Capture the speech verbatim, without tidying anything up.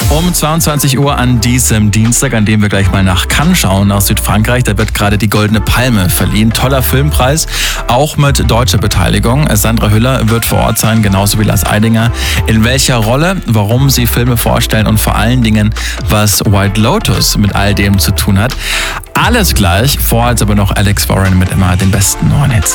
Um zweiundzwanzig Uhr an diesem Dienstag, an dem wir gleich mal nach Cannes schauen, aus Südfrankreich. Da wird gerade die Goldene Palme verliehen. Toller Filmpreis, auch mit deutscher Beteiligung. Sandra Hüller wird vor Ort sein, genauso wie Lars Eidinger. In welcher Rolle, warum sie Filme vorstellen und vor allen Dingen, was White Lotus mit all dem zu tun hat. Alles gleich, vorher jetzt aber noch Alex Warren mit immer den besten neuen Hits.